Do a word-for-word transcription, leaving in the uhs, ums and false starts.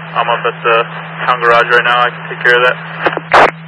I'm up at the town garage right now. I can take care of that.